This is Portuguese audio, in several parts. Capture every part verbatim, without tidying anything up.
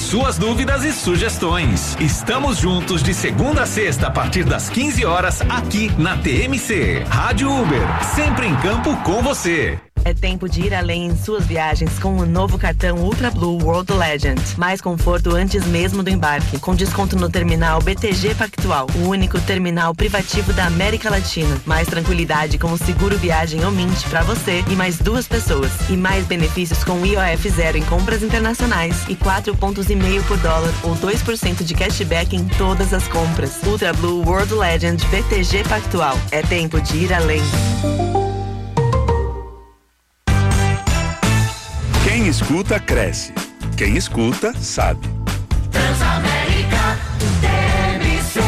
suas dúvidas e sugestões. Estamos juntos de segunda a sexta a partir das quinze horas aqui na T M C. Rádio Uber, sempre em campo com você. É tempo de ir além em suas viagens com o novo cartão Ultra Blue World Legend. Mais conforto antes mesmo do embarque, com desconto no terminal B T G Pactual, o único terminal privativo da América Latina. Mais tranquilidade com o seguro viagem Omint para você e mais duas pessoas. E mais benefícios com I O F zero em compras internacionais e quatro pontos e meio por dólar ou dois por cento de cashback em todas as compras. Ultra Blue World Legend B T G Pactual. É tempo de ir além. Quem escuta, cresce. Quem escuta, sabe. Transamérica T M C.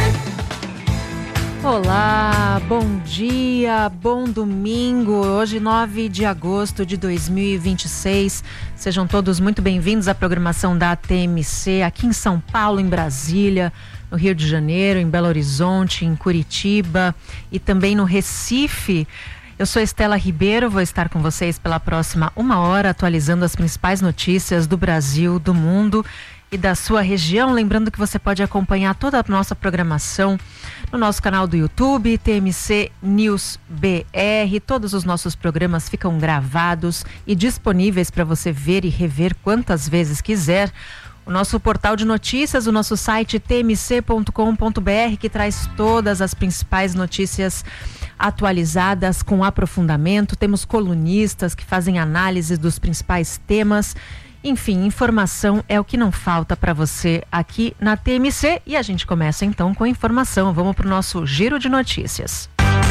Olá, bom dia, bom domingo. Hoje, nove de agosto de dois mil e vinte e seis. Sejam todos muito bem-vindos à programação da T M C aqui em São Paulo, em Brasília, no Rio de Janeiro, em Belo Horizonte, em Curitiba e também no Recife. Eu sou Estela Ribeiro, vou estar com vocês pela próxima uma hora, atualizando as principais notícias do Brasil, do mundo e da sua região. Lembrando que você pode acompanhar toda a nossa programação no nosso canal do YouTube, T M C News B R. Todos os nossos programas ficam gravados e disponíveis para você ver e rever quantas vezes quiser. O nosso portal de notícias, o nosso site t m c ponto com ponto b r, que traz todas as principais notícias atualizadas com aprofundamento. Temos colunistas que fazem análise dos principais temas. Enfim, informação é o que não falta para você aqui na T M C. E a gente começa então com informação. Vamos para o nosso giro de notícias.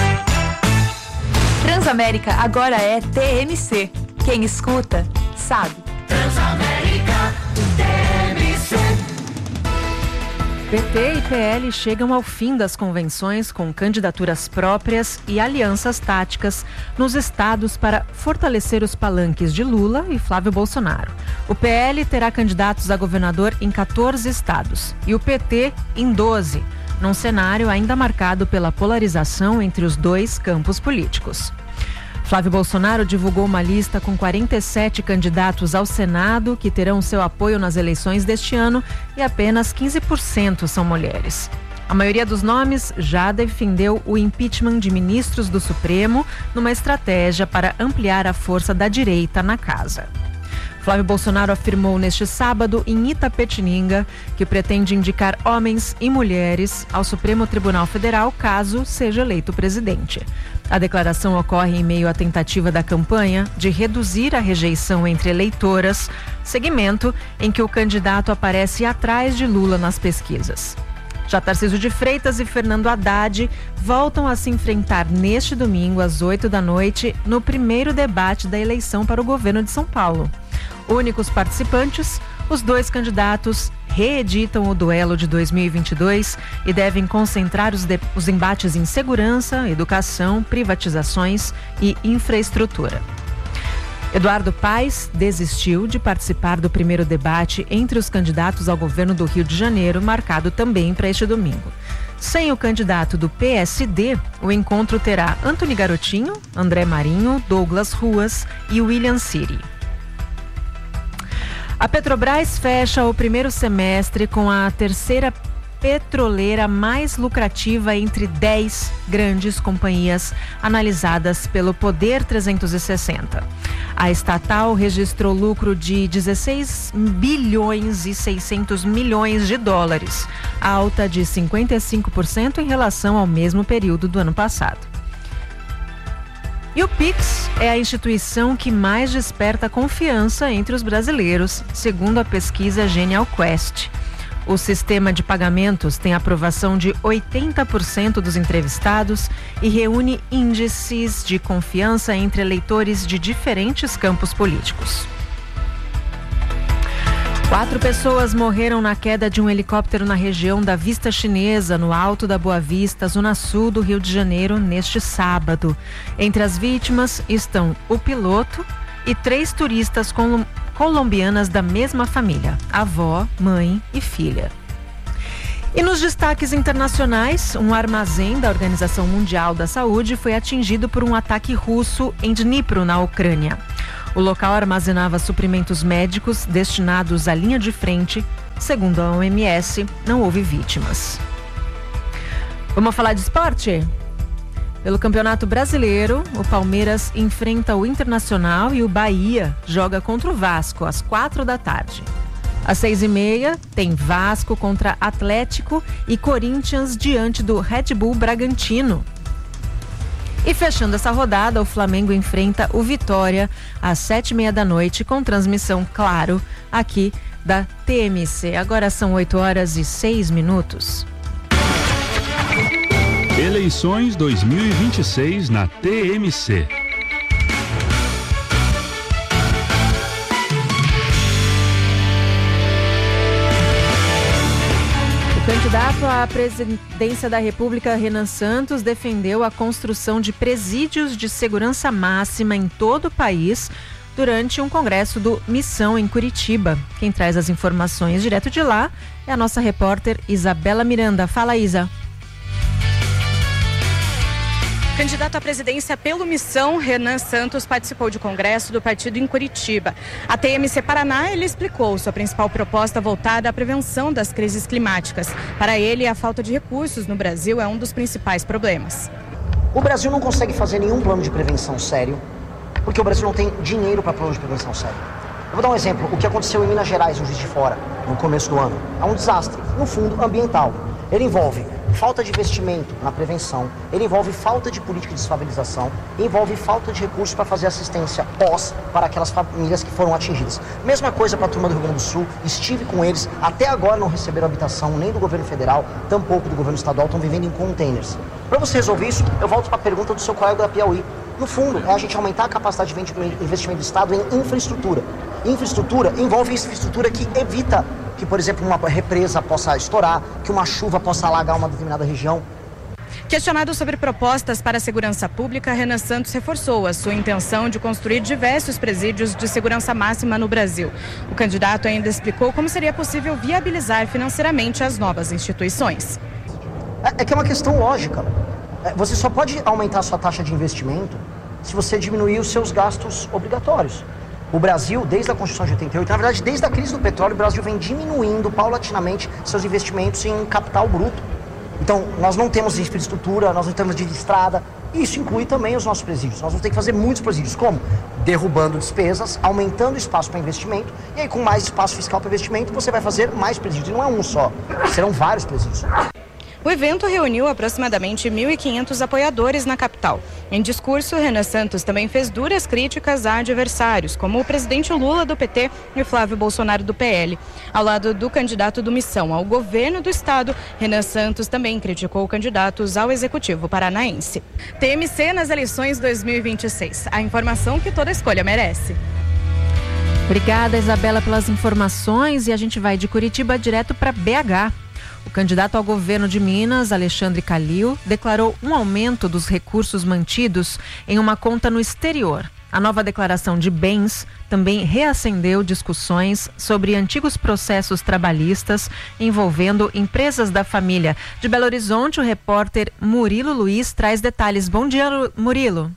Transamérica agora é T M C. Quem escuta, sabe. Transamérica T M C. P T e P L chegam ao fim das convenções com candidaturas próprias e alianças táticas nos estados para fortalecer os palanques de Lula e Flávio Bolsonaro. O P L terá candidatos a governador em quatorze estados e o P T em doze, num cenário ainda marcado pela polarização entre os dois campos políticos. Flávio Bolsonaro divulgou uma lista com quarenta e sete candidatos ao Senado que terão seu apoio nas eleições deste ano e apenas quinze por cento são mulheres. A maioria dos nomes já defendeu o impeachment de ministros do Supremo numa estratégia para ampliar a força da direita na casa. Flávio Bolsonaro afirmou neste sábado em Itapetininga que pretende indicar homens e mulheres ao Supremo Tribunal Federal caso seja eleito presidente. A declaração ocorre em meio à tentativa da campanha de reduzir a rejeição entre eleitoras, segmento em que o candidato aparece atrás de Lula nas pesquisas. Já Tarcísio de Freitas e Fernando Haddad voltam a se enfrentar neste domingo às oito da noite no primeiro debate da eleição para o governo de São Paulo. Únicos participantes, os dois candidatos reeditam o duelo de dois mil e vinte e dois e devem concentrar os, de, os embates em segurança, educação, privatizações e infraestrutura. Eduardo Paes desistiu de participar do primeiro debate entre os candidatos ao governo do Rio de Janeiro, marcado também para este domingo. Sem o candidato do P S D, o encontro terá Antony Garotinho, André Marinho, Douglas Ruas e William Siri. A Petrobras fecha o primeiro semestre com a terceira petroleira mais lucrativa entre dez grandes companhias analisadas pelo Poder trezentos e sessenta. A estatal registrou lucro de dezesseis bilhões e seiscentos milhões de dólares, alta de cinquenta e cinco por cento em relação ao mesmo período do ano passado. E o Pix é a instituição que mais desperta confiança entre os brasileiros, segundo a pesquisa Genial Quest. O sistema de pagamentos tem aprovação de oitenta por cento dos entrevistados e reúne índices de confiança entre eleitores de diferentes campos políticos. Quatro pessoas morreram na queda de um helicóptero na região da Vista Chinesa, no Alto da Boa Vista, zona sul do Rio de Janeiro, neste sábado. Entre as vítimas estão o piloto e três turistas colom- colombianas da mesma família, avó, mãe e filha. E nos destaques internacionais, um armazém da Organização Mundial da Saúde foi atingido por um ataque russo em Dnipro, na Ucrânia. O local armazenava suprimentos médicos destinados à linha de frente, Segundo a O M S, não houve vítimas. Vamos falar de esporte? Pelo Campeonato Brasileiro, o Palmeiras enfrenta o Internacional e o Bahia joga contra o Vasco às quatro da tarde. Às seis e meia, tem Vasco contra Atlético e Corinthians diante do Red Bull Bragantino. E fechando essa rodada, o Flamengo enfrenta o Vitória às sete e meia da noite com transmissão, claro, aqui da T M C. Agora são oito horas e seis minutos. Eleições dois mil e vinte e seis na T M C. O candidato à presidência da República, Renan Santos, defendeu a construção de presídios de segurança máxima em todo o país durante um congresso do Missão em Curitiba. Quem traz as informações direto de lá é a nossa repórter Isabela Miranda. Fala, Isa. Candidato à presidência pelo Missão, Renan Santos participou de congresso do partido em Curitiba. A T M C Paraná, ele explicou sua principal proposta voltada à prevenção das crises climáticas. Para ele, a falta de recursos no Brasil é um dos principais problemas. O Brasil não consegue fazer nenhum plano de prevenção sério, porque o Brasil não tem dinheiro para plano de prevenção sério. Eu vou dar um exemplo, o que aconteceu em Minas Gerais, no Juiz de Fora, no começo do ano. É um desastre, no fundo, ambiental. Ele envolve falta de investimento na prevenção, ele envolve falta de política de desfavelização, envolve falta de recursos para fazer assistência pós para aquelas famílias que foram atingidas. Mesma coisa para a turma do Rio Grande do Sul, estive com eles, até agora não receberam habitação nem do governo federal, tampouco do governo estadual, estão vivendo em containers. Para você resolver isso, eu volto para a pergunta do seu colega da Piauí. No fundo, é a gente aumentar a capacidade de investimento do Estado em infraestrutura. Infraestrutura envolve infraestrutura que evita que, por exemplo, uma represa possa estourar, que uma chuva possa alagar uma determinada região. Questionado sobre propostas para a segurança pública, Renan Santos reforçou a sua intenção de construir diversos presídios de segurança máxima no Brasil. O candidato ainda explicou como seria possível viabilizar financeiramente as novas instituições. É, é que é uma questão lógica. É, você só pode aumentar a sua taxa de investimento se você diminuir os seus gastos obrigatórios. O Brasil, desde a Constituição de oitenta e oito, na verdade, desde a crise do petróleo, o Brasil vem diminuindo paulatinamente seus investimentos em capital bruto. Então, nós não temos infraestrutura, nós não temos de estrada, e isso inclui também os nossos presídios. Nós vamos ter que fazer muitos presídios. Como? Derrubando despesas, aumentando espaço para investimento, e aí com mais espaço fiscal para investimento, você vai fazer mais presídios. E não é um só, serão vários presídios. O evento reuniu aproximadamente mil e quinhentos apoiadores na capital. Em discurso, Renan Santos também fez duras críticas a adversários, como o presidente Lula do P T e Flávio Bolsonaro do P L. Ao lado do candidato do Missão ao governo do estado, Renan Santos também criticou candidatos ao executivo paranaense. T M C nas eleições dois mil e vinte e seis. A informação que toda escolha merece. Obrigada, Isabela, pelas informações, e a gente vai de Curitiba direto para B H. O candidato ao governo de Minas, Alexandre Calil, declarou um aumento dos recursos mantidos em uma conta no exterior. A nova declaração de bens também reacendeu discussões sobre antigos processos trabalhistas envolvendo empresas da família. De Belo Horizonte, o repórter Murilo Luiz traz detalhes. Bom dia, Murilo.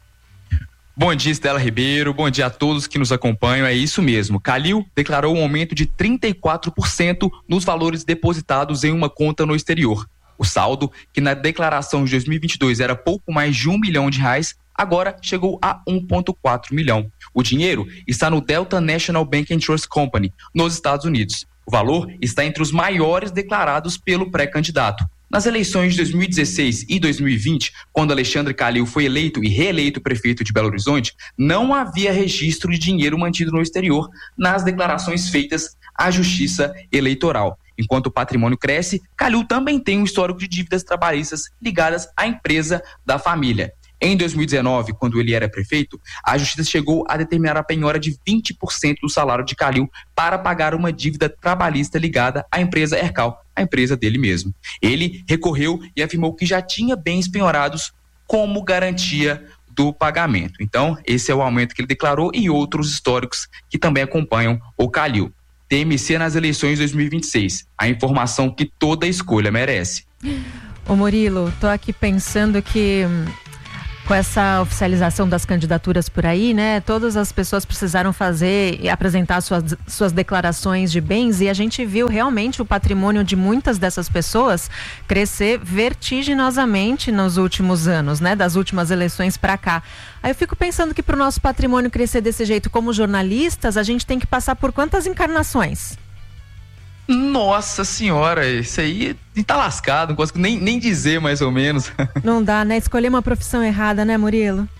Bom dia, Estela Ribeiro. Bom dia a todos que nos acompanham. É isso mesmo. Calil declarou um aumento de trinta e quatro por cento nos valores depositados em uma conta no exterior. O saldo, que na declaração de dois mil e vinte e dois era pouco mais de um milhão de reais, agora chegou a um vírgula quatro milhão. O dinheiro está no Delta National Bank and Trust Company, nos Estados Unidos. O valor está entre os maiores declarados pelo pré-candidato. Nas eleições de dois mil e dezesseis e dois mil e vinte, quando Alexandre Calil foi eleito e reeleito prefeito de Belo Horizonte, não havia registro de dinheiro mantido no exterior nas declarações feitas à Justiça Eleitoral. Enquanto o patrimônio cresce, Calil também tem um histórico de dívidas trabalhistas ligadas à empresa da família. Em dois mil e dezenove, quando ele era prefeito, a Justiça chegou a determinar a penhora de vinte por cento do salário de Calil para pagar uma dívida trabalhista ligada à empresa Hercal, a empresa dele mesmo. Ele recorreu e afirmou que já tinha bens penhorados como garantia do pagamento. Então, esse é o aumento que ele declarou e outros históricos que também acompanham o Calil. T M C nas eleições de dois mil e vinte e seis, a informação que toda escolha merece. Ô Murilo, tô aqui pensando que com essa oficialização das candidaturas por aí, né? Todas as pessoas precisaram fazer e apresentar suas, suas declarações de bens, e a gente viu realmente o patrimônio de muitas dessas pessoas crescer vertiginosamente nos últimos anos, né? Das últimas eleições para cá. Aí eu fico pensando que para o nosso patrimônio crescer desse jeito, como jornalistas, a gente tem que passar por quantas encarnações? Nossa senhora, isso aí tá lascado, não consigo nem, nem dizer mais ou menos. Não dá, né? Escolher uma profissão errada, né, Murilo?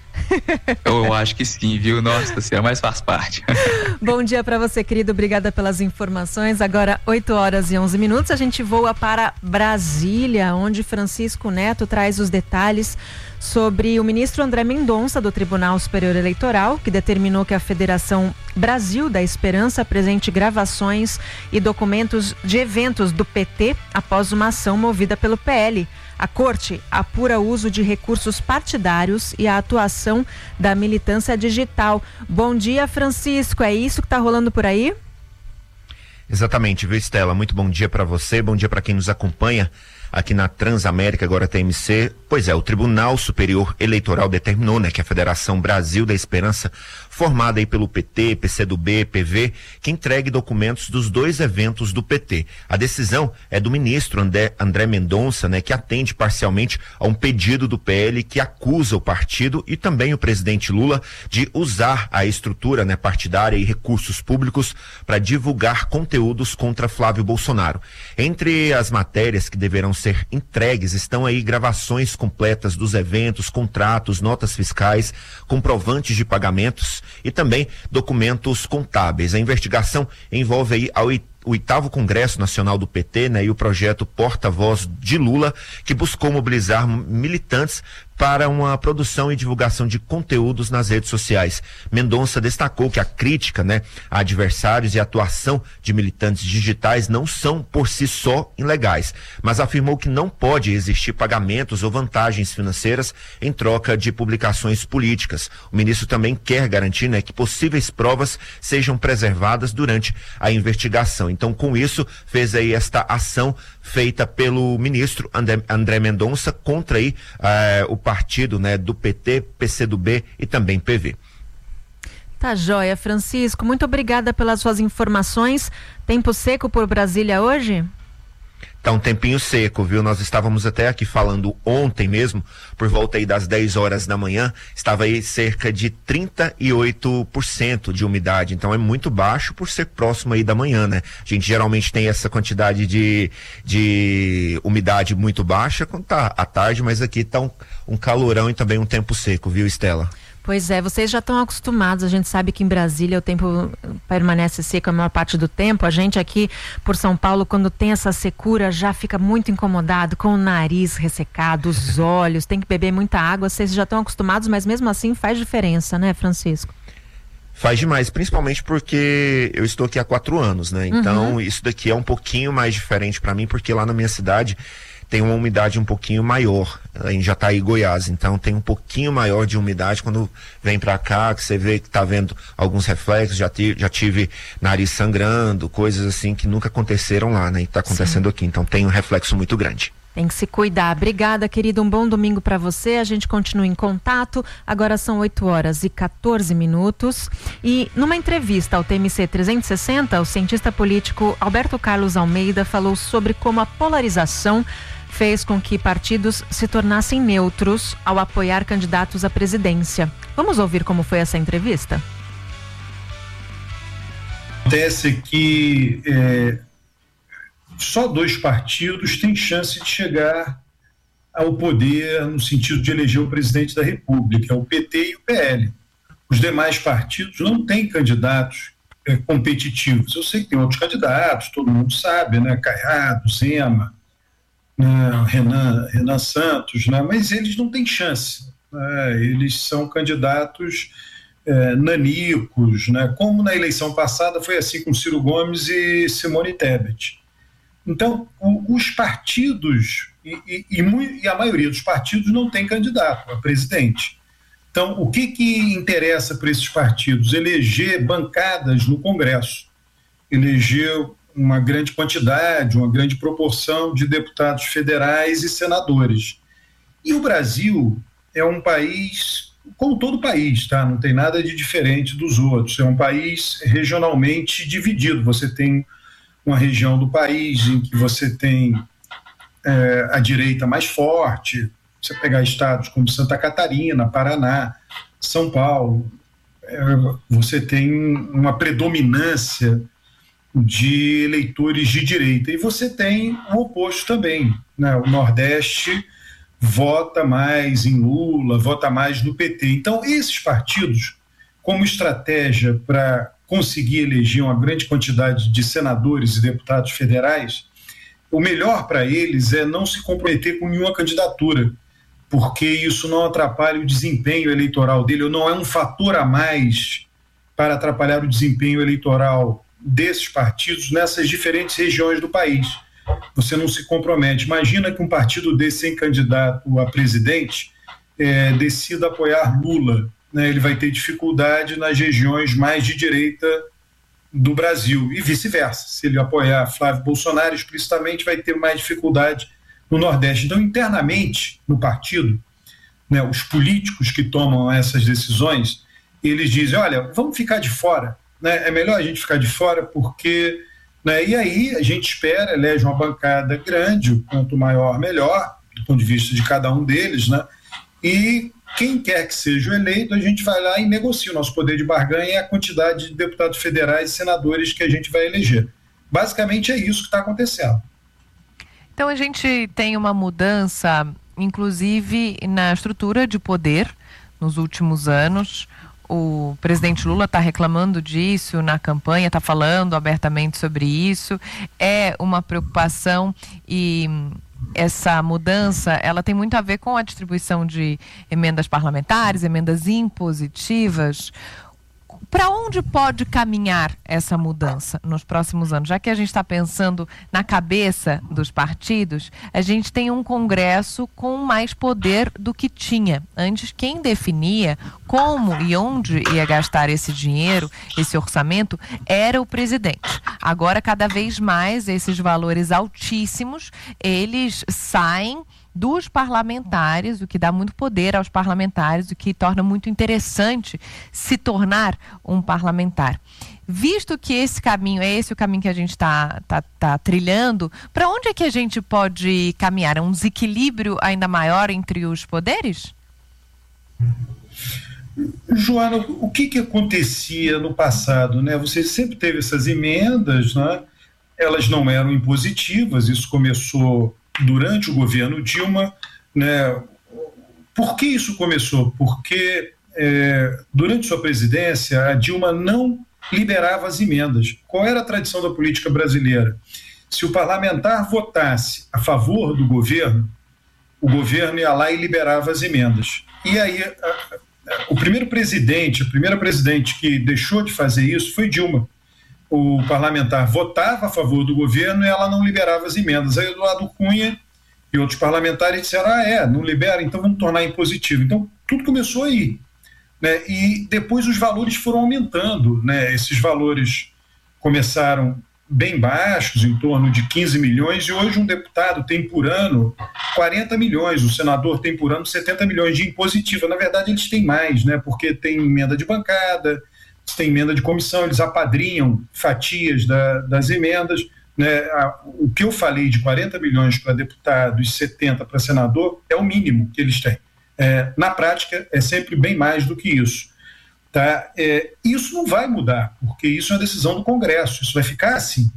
Eu acho que sim, viu? Nossa senhora, mas faz parte. Bom dia para você, querido. Obrigada pelas informações. Agora, oito horas e onze minutos, a gente voa para Brasília, onde Francisco Neto traz os detalhes sobre o ministro André Mendonça, do Tribunal Superior Eleitoral, que determinou que a Federação Brasil da Esperança apresente gravações e documentos de eventos do P T após uma ação movida pelo P L. A corte apura o uso de recursos partidários e a atuação da militância digital. Bom dia, Francisco. É isso que está rolando por aí? Exatamente, viu, Estela? Muito bom dia para você, bom dia para quem nos acompanha aqui na Transamérica, agora T M C. Pois é, o Tribunal Superior Eleitoral determinou, né, que a Federação Brasil da Esperança, formada aí pelo P T, P C do B, P V, que entregue documentos dos dois eventos do P T. A decisão é do ministro André, André Mendonça, né, que atende parcialmente a um pedido do P L que acusa o partido e também o presidente Lula de usar a estrutura, né, partidária e recursos públicos para divulgar conteúdos contra Flávio Bolsonaro. Entre as matérias que deverão ser entregues estão aí gravações completas dos eventos, contratos, notas fiscais, comprovantes de pagamentos e também documentos contábeis. A investigação envolve aí a oitava o oitavo Congresso Nacional do P T, né, e o projeto Porta-Voz de Lula, que buscou mobilizar militantes para uma produção e divulgação de conteúdos nas redes sociais. Mendonça destacou que a crítica, né, a adversários e a atuação de militantes digitais não são por si só ilegais, mas afirmou que não pode existir pagamentos ou vantagens financeiras em troca de publicações políticas. O ministro também quer garantir, né, que possíveis provas sejam preservadas durante a investigação. Então, com isso, fez aí esta ação feita pelo ministro André, André Mendonça contra aí eh, o partido, né, do P T, P C do B e também P V. Tá joia, Francisco. Muito obrigada pelas suas informações. Tempo seco por Brasília hoje? Tá um tempinho seco, viu? Nós estávamos até aqui falando ontem mesmo, por volta aí das dez horas da manhã, estava aí cerca de trinta e oito por cento de umidade, então é muito baixo por ser próximo aí da manhã, né? A gente geralmente tem essa quantidade de, de umidade muito baixa quando tá à tarde, mas aqui tá um, um calorão e também um tempo seco, viu, Estela? Pois é, vocês já estão acostumados, a gente sabe que em Brasília o tempo permanece seco a maior parte do tempo. A gente aqui por São Paulo, quando tem essa secura, já fica muito incomodado, com o nariz ressecado, os olhos, tem que beber muita água. Vocês já estão acostumados, mas mesmo assim faz diferença, né, Francisco? Faz demais, principalmente porque eu estou aqui há quatro anos, né? Então, uhum. Isso daqui é um pouquinho mais diferente para mim, porque lá na minha cidade tem uma umidade um pouquinho maior, em Jataí, Goiás, então tem um pouquinho maior de umidade quando vem pra cá, que você vê que tá vendo alguns reflexos, já, ti, já tive nariz sangrando, coisas assim que nunca aconteceram lá, né, e tá acontecendo Sim. aqui, então tem um reflexo muito grande. Tem que se cuidar. Obrigada, querido, um bom domingo para você, a gente continua em contato. Agora são oito horas e quatorze minutos e numa entrevista ao T M C trezentos e sessenta, o cientista político Alberto Carlos Almeida falou sobre como a polarização fez com que partidos se tornassem neutros ao apoiar candidatos à presidência. Vamos ouvir como foi essa entrevista? Acontece que é, só dois partidos têm chance de chegar ao poder no sentido de eleger o presidente da República, o P T e o P L. Os demais partidos não têm candidatos é, competitivos. Eu sei que tem outros candidatos, todo mundo sabe, né? Caiado, Zema, né, Renan, Renan Santos, né, mas eles não têm chance, né, eles são candidatos é, nanicos, né, como na eleição passada foi assim com Ciro Gomes e Simone Tebet. Então, o, os partidos, e, e, e, e a maioria dos partidos não tem candidato a presidente. Então, o que, que interessa para esses partidos? Eleger bancadas no Congresso, eleger uma grande quantidade, uma grande proporção de deputados federais e senadores. E o Brasil é um país, como todo país, tá? Não tem nada de diferente dos outros. É um país regionalmente dividido. Você tem uma região do país em que você tem é, a direita mais forte. Você pegar estados como Santa Catarina, Paraná, São Paulo, é, você tem uma predominância de eleitores de direita. E você tem o oposto também, né? O Nordeste vota mais em Lula, vota mais no P T. Então, esses partidos, como estratégia para conseguir eleger uma grande quantidade de senadores e deputados federais, o melhor para eles é não se comprometer com nenhuma candidatura, porque isso não atrapalha o desempenho eleitoral dele, ou não é um fator a mais para atrapalhar o desempenho eleitoral desses partidos nessas diferentes regiões do país. Você não se compromete. Imagina que um partido desse sem candidato a presidente é, decida apoiar Lula, né? Ele vai ter dificuldade nas regiões mais de direita do Brasil e vice-versa. Se ele apoiar Flávio Bolsonaro explicitamente, vai ter mais dificuldade no Nordeste. Então, internamente no partido, né, os políticos que tomam essas decisões, eles dizem, olha, vamos ficar de fora, né? É melhor a gente ficar de fora porque, né, e aí a gente espera, elege uma bancada grande, quanto maior melhor, do ponto de vista de cada um deles, né? E quem quer que seja o eleito, a gente vai lá e negocia. O nosso poder de barganha é a quantidade de deputados federais e senadores que a gente vai eleger. Basicamente é isso que está acontecendo. Então a gente tem uma mudança, inclusive na estrutura de poder nos últimos anos. O presidente Lula está reclamando disso na campanha, está falando abertamente sobre isso. É uma preocupação e essa mudança, ela tem muito a ver com a distribuição de emendas parlamentares, emendas impositivas. Para onde pode caminhar essa mudança nos próximos anos? Já que a gente está pensando na cabeça dos partidos, a gente tem um Congresso com mais poder do que tinha. Antes, quem definia como e onde ia gastar esse dinheiro, esse orçamento, era o presidente. Agora, cada vez mais, esses valores altíssimos, eles saem dos parlamentares, o que dá muito poder aos parlamentares, o que torna muito interessante se tornar um parlamentar. Visto que esse caminho, é esse o caminho que a gente está tá, tá trilhando, para onde é que a gente pode caminhar? É um desequilíbrio ainda maior entre os poderes? Joana, o que que acontecia no passado, né? Você sempre teve essas emendas, né? Elas não eram impositivas, isso começou durante o governo Dilma, né? Por que isso começou? Porque é, durante sua presidência a Dilma não liberava as emendas. Qual era a tradição da política brasileira? Se o parlamentar votasse a favor do governo, o governo ia lá e liberava as emendas. E aí a, a, o primeiro presidente, a primeira presidente que deixou de fazer isso foi Dilma. O parlamentar votava a favor do governo e ela não liberava as emendas. Aí Eduardo Cunha e outros parlamentares disseram, ah, é, não libera, então vamos tornar impositivo. Então, tudo começou aí, né? E depois os valores foram aumentando, né? Esses valores começaram bem baixos, em torno de quinze milhões, e hoje um deputado tem por ano quarenta milhões, o senador tem por ano setenta milhões de impositiva. Na verdade, eles têm mais, né? Porque tem emenda de bancada, tem emenda de comissão, eles apadrinham fatias da, das emendas, né? A, o que eu falei de quarenta milhões para deputado e setenta para senador é o mínimo que eles têm. É, na prática, é sempre bem mais do que isso. Tá? É, isso não vai mudar, porque isso é uma decisão do Congresso, isso vai ficar assim.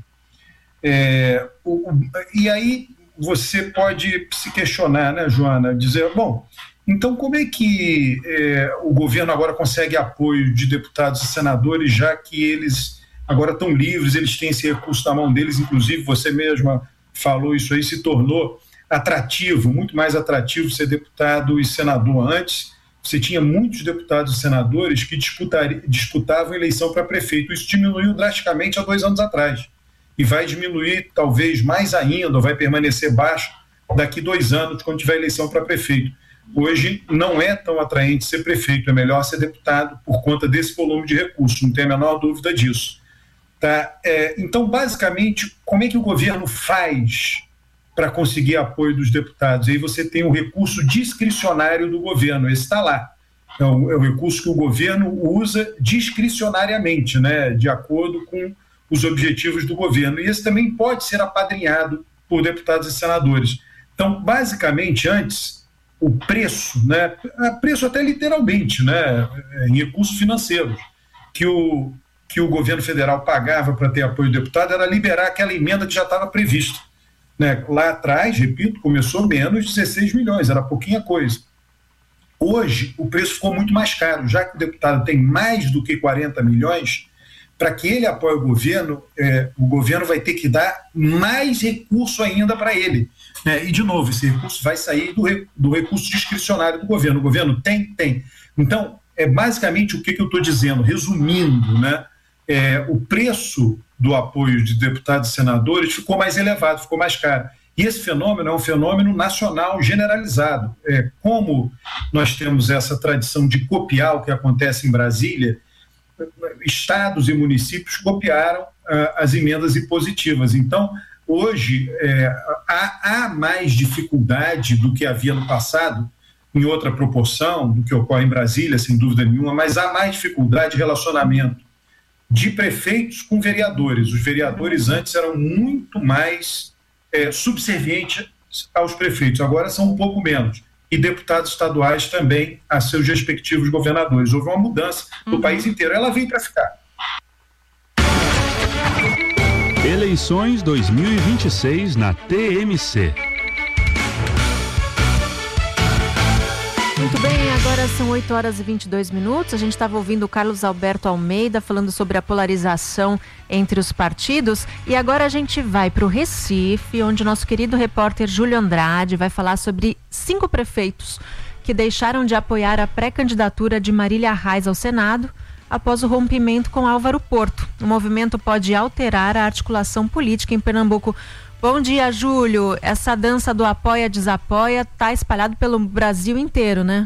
É, o, o, e aí você pode se questionar, né, Joana, dizer, bom, então como é que é, o governo agora consegue apoio de deputados e senadores, já que eles agora estão livres, eles têm esse recurso na mão deles, inclusive você mesma falou isso aí, se tornou atrativo, muito mais atrativo ser deputado e senador. Antes, você tinha muitos deputados e senadores que disputavam eleição para prefeito. Isso diminuiu drasticamente há dois anos atrás. E vai diminuir talvez mais ainda, ou vai permanecer baixo daqui dois anos, quando tiver eleição para prefeito. Hoje não é tão atraente ser prefeito, é melhor ser deputado por conta desse volume de recursos, não tem a menor dúvida disso. Tá? É, então, basicamente, como é que o governo faz para conseguir apoio dos deputados. Aí você tem o recurso discricionário do governo, esse está lá. É o, é o recurso que o governo usa discricionariamente, né, de acordo com os objetivos do governo. E esse também pode ser apadrinhado por deputados e senadores. Então, basicamente, antes, o preço, né, preço até literalmente, né, em recursos financeiros, que o, que o governo federal pagava para ter apoio do deputado era liberar aquela emenda que já estava prevista. Né? Lá atrás, repito, começou menos de dezesseis milhões, era pouquinha coisa. Hoje, o preço ficou muito mais caro, já que o deputado tem mais do que quarenta milhões, para que ele apoie o governo, é, o governo vai ter que dar mais recurso ainda para ele. Né? E, de novo, esse recurso vai sair do, do recurso discricionário do governo. O governo tem? Tem. Então, é basicamente o que, que eu estou dizendo, resumindo, né? É, o preço do apoio de deputados e senadores ficou mais elevado, ficou mais caro. E esse fenômeno é um fenômeno nacional generalizado. É, como nós temos essa tradição de copiar o que acontece em Brasília, estados e municípios copiaram ah, as emendas impositivas. Então, hoje, é, há, há mais dificuldade do que havia no passado, em outra proporção do que ocorre em Brasília, sem dúvida nenhuma, mas há mais dificuldade de relacionamento de prefeitos com vereadores. Os vereadores antes eram muito mais é, subservientes aos prefeitos, agora são um pouco menos. E deputados estaduais também a seus respectivos governadores. Houve uma mudança no uhum. país inteiro. Ela veio para ficar. Eleições dois mil e vinte e seis na T M C. Muito bem, agora são oito horas e vinte e dois minutos. A gente estava ouvindo o Carlos Alberto Almeida falando sobre a polarização entre os partidos. E agora a gente vai para o Recife, onde o nosso querido repórter Júlio Andrade vai falar sobre cinco prefeitos que deixaram de apoiar a pré-candidatura de Marília Arraes ao Senado após o rompimento com Álvaro Porto. O movimento pode alterar a articulação política em Pernambuco. Bom dia, Júlio. Essa dança do apoia-desapoia está espalhado pelo Brasil inteiro, né?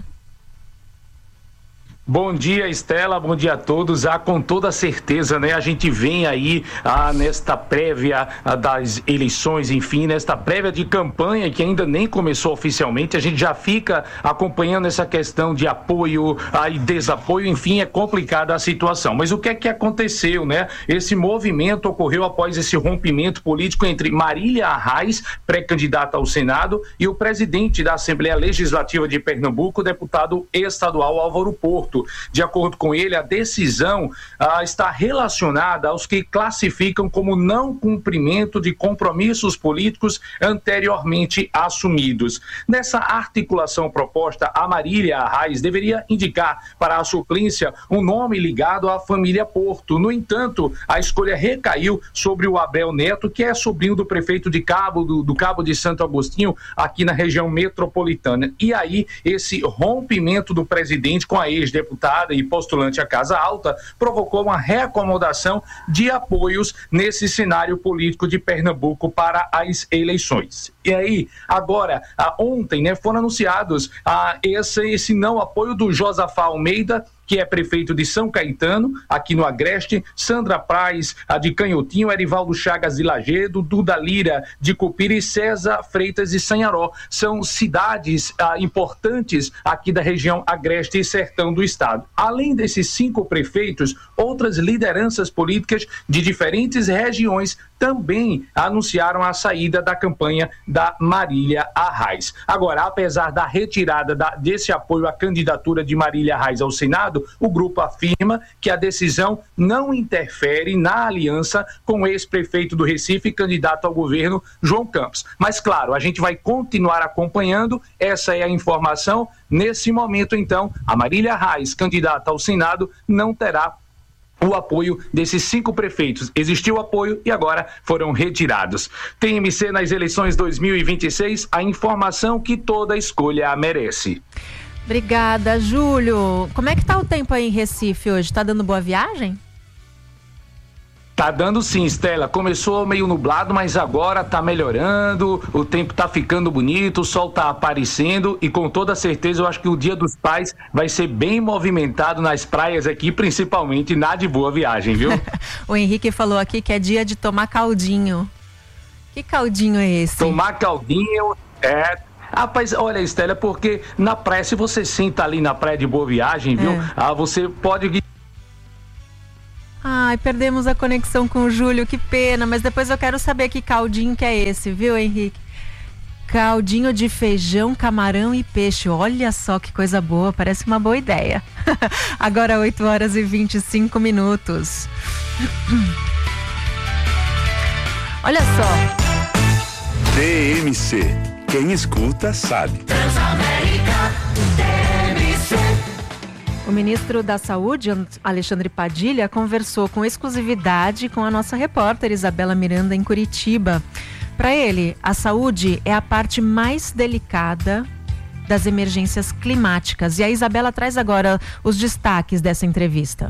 Bom dia, Estela, bom dia a todos. Ah, com toda certeza, né? A gente vem aí ah, nesta prévia ah, das eleições, enfim, nesta prévia de campanha que ainda nem começou oficialmente. A gente já fica acompanhando essa questão de apoio ah, e desapoio, enfim, é complicada a situação. Mas o que é que aconteceu, né? Esse movimento ocorreu após esse rompimento político entre Marília Arraes, pré-candidata ao Senado, e o presidente da Assembleia Legislativa de Pernambuco, o deputado estadual Álvaro Porto. De acordo com ele, a decisão ah, está relacionada aos que classificam como não cumprimento de compromissos políticos anteriormente assumidos. Nessa articulação proposta, a Marília Arraes deveria indicar para a suplência um nome ligado à família Porto. No entanto, a escolha recaiu sobre o Abel Neto, que é sobrinho do prefeito de Cabo, do, do Cabo de Santo Agostinho, aqui na região metropolitana. E aí, esse rompimento do presidente com a ex-deputada deputada e postulante à Casa Alta provocou uma reacomodação de apoios nesse cenário político de Pernambuco para as eleições. E aí, agora, ah, ontem, né, foram anunciados ah, esse, esse não apoio do Josafá Almeida, que é prefeito de São Caetano, aqui no Agreste, Sandra Praz, a de Canhotinho, Erivaldo Chagas de Lagedo, Duda Lira de Cupira e César Freitas de Sanharó. São cidades ah, importantes aqui da região Agreste e Sertão do estado. Além desses cinco prefeitos, outras lideranças políticas de diferentes regiões também anunciaram a saída da campanha da Marília Arraes. Agora, apesar da retirada da, desse apoio à candidatura de Marília Arraes ao Senado, o grupo afirma que a decisão não interfere na aliança com o ex-prefeito do Recife, candidato ao governo, João Campos. Mas, claro, a gente vai continuar acompanhando, essa é a informação. Nesse momento, então, a Marília Arraes, candidata ao Senado, não terá o apoio desses cinco prefeitos. Existiu apoio e agora foram retirados. T M C nas eleições dois mil e vinte e seis, a informação que toda escolha merece. Obrigada, Júlio. Como é que tá o tempo aí em Recife hoje? Tá dando boa viagem? Tá dando sim, Estela. Começou meio nublado, mas agora tá melhorando, o tempo tá ficando bonito, o sol tá aparecendo e com toda certeza eu acho que o Dia dos Pais vai ser bem movimentado nas praias aqui, principalmente na de Boa Viagem, viu? O Henrique falou aqui que é dia de tomar caldinho. Que caldinho é esse? Tomar caldinho é... Rapaz, olha, Estela, porque na praia, se você senta ali na praia de Boa Viagem, viu? É. Ah, você pode... Ai, perdemos a conexão com o Júlio, que pena, mas depois eu quero saber que caldinho que é esse, viu, Henrique? Caldinho de feijão, camarão e peixe. Olha só que coisa boa, parece uma boa ideia. Agora oito horas e vinte e cinco minutos. Olha só. T M C. Quem escuta sabe. Transamérica T M C. O ministro da Saúde, Alexandre Padilha, conversou com exclusividade com a nossa repórter Isabela Miranda em Curitiba. Para ele, a saúde é a parte mais delicada das emergências climáticas. E a Isabela traz agora os destaques dessa entrevista.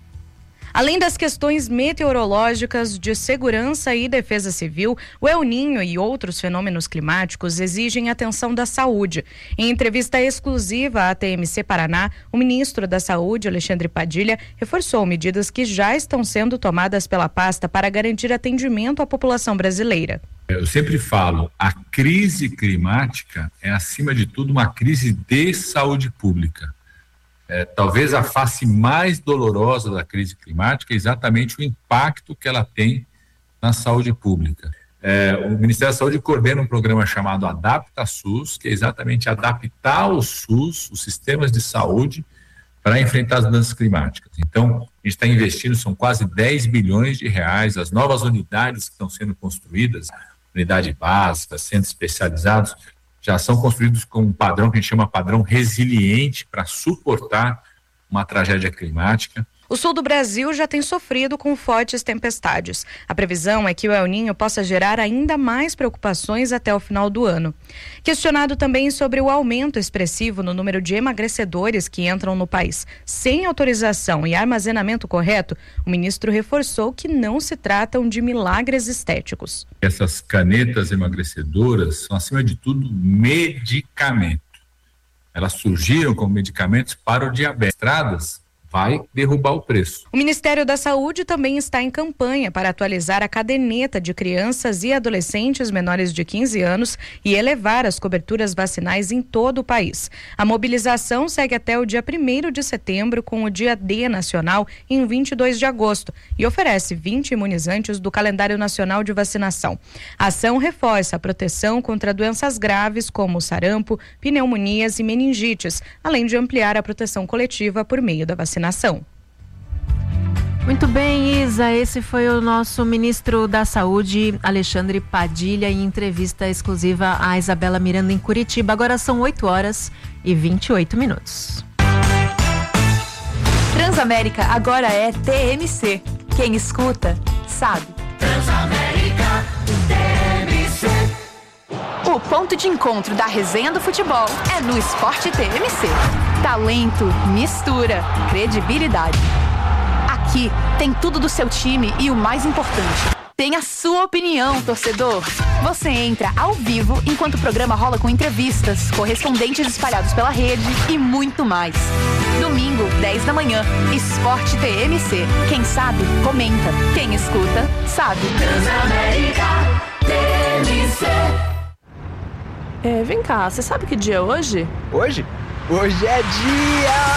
Além das questões meteorológicas, de segurança e defesa civil, o El Niño e outros fenômenos climáticos exigem atenção da saúde. Em entrevista exclusiva à T M C Paraná, o ministro da Saúde, Alexandre Padilha, reforçou medidas que já estão sendo tomadas pela pasta para garantir atendimento à população brasileira. Eu sempre falo, a crise climática é, acima de tudo, uma crise de saúde pública. É, talvez a face mais dolorosa da crise climática é exatamente o impacto que ela tem na saúde pública. É, o Ministério da Saúde coordena um programa chamado Adapta SUS, que é exatamente adaptar o SUS, os sistemas de saúde, para enfrentar as mudanças climáticas. Então, a gente está investindo, são quase dez bilhões de reais, as novas unidades que estão sendo construídas, unidade básica, centros especializados, já são construídos com um padrão que a gente chama padrão resiliente para suportar uma tragédia climática. O sul do Brasil já tem sofrido com fortes tempestades. A previsão é que o El Niño possa gerar ainda mais preocupações até o final do ano. Questionado também sobre o aumento expressivo no número de emagrecedores que entram no país sem autorização e armazenamento correto, o ministro reforçou que não se tratam de milagres estéticos. Essas canetas emagrecedoras são, acima de tudo, medicamento. Elas surgiram como medicamentos para o diabetes. Vai derrubar o preço. O Ministério da Saúde também está em campanha para atualizar a caderneta de crianças e adolescentes menores de quinze anos e elevar as coberturas vacinais em todo o país. A mobilização segue até o dia primeiro de setembro, com o dia D nacional em vinte e dois de agosto, e oferece vinte imunizantes do calendário nacional de vacinação. A ação reforça a proteção contra doenças graves como sarampo, pneumonias e meningites, além de ampliar a proteção coletiva por meio da vacinação. Muito bem, Isa, esse foi o nosso ministro da Saúde, Alexandre Padilha, em entrevista exclusiva à Isabela Miranda em Curitiba. Agora são oito horas e vinte e oito minutos. Transamérica agora é T M C. Quem escuta, sabe. Transamérica T M C. O ponto de encontro da resenha do futebol é no Esporte T M C. Talento, mistura, credibilidade. Aqui tem tudo do seu time e o mais importante, tem a sua opinião, torcedor. Você entra ao vivo enquanto o programa rola com entrevistas, correspondentes espalhados pela rede e muito mais. Domingo, dez da manhã, Esporte T M C. Quem sabe, comenta. Quem escuta, sabe. Transamérica T M C. É, vem cá, você sabe que dia é hoje? Hoje? Hoje é dia